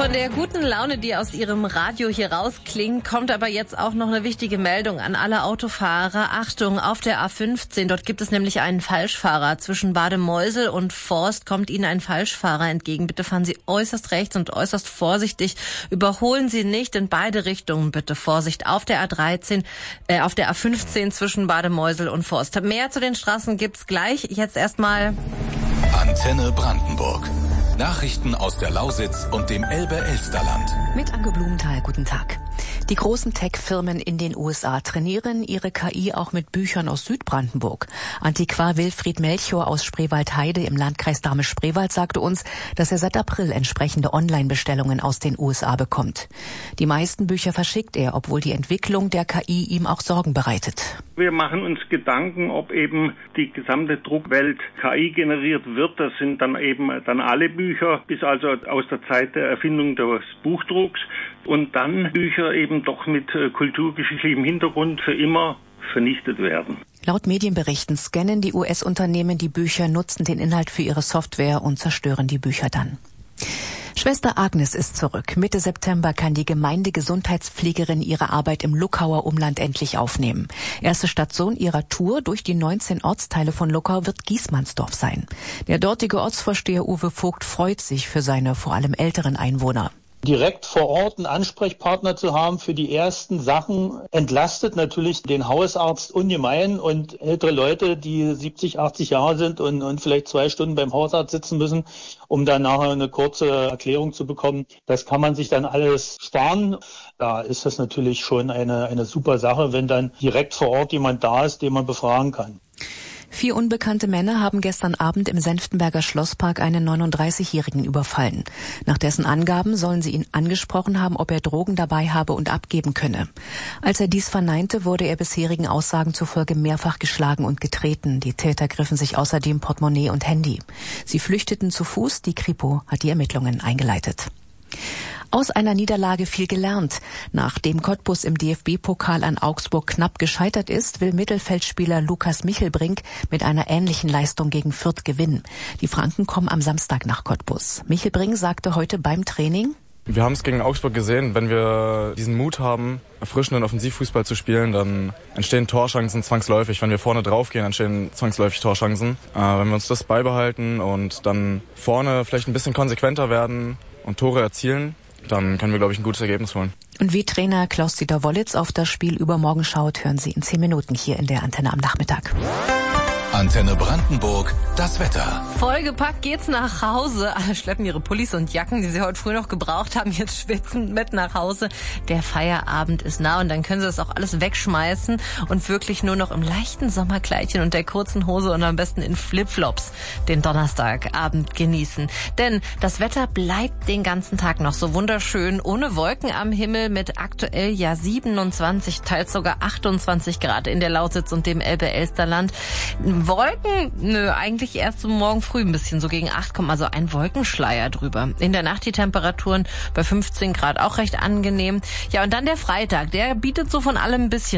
Von der guten Laune, die aus Ihrem Radio hier rausklingt, kommt aber jetzt auch noch eine wichtige Meldung an alle Autofahrer. Achtung, auf der A15, dort gibt es nämlich einen Falschfahrer. Zwischen Bademeusel und Forst kommt Ihnen ein Falschfahrer entgegen. Bitte fahren Sie äußerst rechts und äußerst vorsichtig. Überholen Sie nicht in beide Richtungen, bitte Vorsicht. Auf der auf der A15 zwischen Bademeusel und Forst. Mehr zu den Straßen gibt's gleich. Jetzt erstmal Antenne Brandenburg. Nachrichten aus der Lausitz und dem Elbe-Elsterland. Mit Anke Blumenthal, guten Tag. Die großen Tech-Firmen in den USA trainieren ihre KI auch mit Büchern aus Südbrandenburg. Antiquar Wilfried Melchior aus Spreewaldheide im Landkreis Dahme-Spreewald sagte uns, dass er seit April entsprechende Online-Bestellungen aus den USA bekommt. Die meisten Bücher verschickt er, obwohl die Entwicklung der KI ihm auch Sorgen bereitet. Wir machen uns Gedanken, ob eben die gesamte Druckwelt KI generiert wird. Das sind dann alle Bücher, bis also aus der Zeit der Erfindung des Buchdrucks. Und dann Bücher eben doch mit kulturgeschichtlichem Hintergrund für immer vernichtet werden. Laut Medienberichten scannen die US-Unternehmen die Bücher, nutzen den Inhalt für ihre Software und zerstören die Bücher dann. Schwester Agnes ist zurück. Mitte September kann die Gemeindegesundheitspflegerin ihre Arbeit im Luckauer Umland endlich aufnehmen. Erste Station ihrer Tour durch die 19 Ortsteile von Luckau wird Giesmannsdorf sein. Der dortige Ortsvorsteher Uwe Vogt freut sich für seine vor allem älteren Einwohner. Direkt vor Ort einen Ansprechpartner zu haben für die ersten Sachen, entlastet natürlich den Hausarzt ungemein, und ältere Leute, die 70, 80 Jahre sind und vielleicht 2 Stunden beim Hausarzt sitzen müssen, um dann nachher eine kurze Erklärung zu bekommen, das kann man sich dann alles sparen. Da ist das natürlich schon eine super Sache, wenn dann direkt vor Ort jemand da ist, den man befragen kann. 4 unbekannte Männer haben gestern Abend im Senftenberger Schlosspark einen 39-Jährigen überfallen. Nach dessen Angaben sollen sie ihn angesprochen haben, ob er Drogen dabei habe und abgeben könne. Als er dies verneinte, wurde er bisherigen Aussagen zufolge mehrfach geschlagen und getreten. Die Täter griffen sich außerdem Portemonnaie und Handy. Sie flüchteten zu Fuß. Die Kripo hat die Ermittlungen eingeleitet. Aus einer Niederlage viel gelernt. Nachdem Cottbus im DFB-Pokal an Augsburg knapp gescheitert ist, will Mittelfeldspieler Lukas Michelbrink mit einer ähnlichen Leistung gegen Fürth gewinnen. Die Franken kommen am Samstag nach Cottbus. Michelbrink sagte heute beim Training: Wir haben es gegen Augsburg gesehen, wenn wir diesen Mut haben, erfrischenden Offensivfußball zu spielen, dann entstehen Torchancen zwangsläufig. Wenn wir vorne draufgehen, entstehen zwangsläufig Torchancen. Wenn wir uns das beibehalten und dann vorne vielleicht ein bisschen konsequenter werden und Tore erzielen, dann können wir, glaube ich, ein gutes Ergebnis holen. Und wie Trainer Klaus-Dieter Wollitz auf das Spiel übermorgen schaut, hören Sie in 10 Minuten hier in der Antenne am Nachmittag. Antenne Brandenburg, das Wetter. Vollgepackt geht's nach Hause. Alle schleppen ihre Pullis und Jacken, die sie heute früh noch gebraucht haben, jetzt schwitzend mit nach Hause. Der Feierabend ist nah und dann können sie das auch alles wegschmeißen und wirklich nur noch im leichten Sommerkleidchen und der kurzen Hose und am besten in Flipflops den Donnerstagabend genießen. Denn das Wetter bleibt den ganzen Tag noch so wunderschön, ohne Wolken am Himmel, mit aktuell 27, teils sogar 28 Grad in der Lausitz und dem Elbe-Elsterland. Wolken? Nö, eigentlich erst so morgen früh ein bisschen, so gegen 8 kommt also ein Wolkenschleier drüber. In der Nacht die Temperaturen bei 15 Grad, auch recht angenehm. Ja, und dann der Freitag, der bietet so von allem ein bisschen.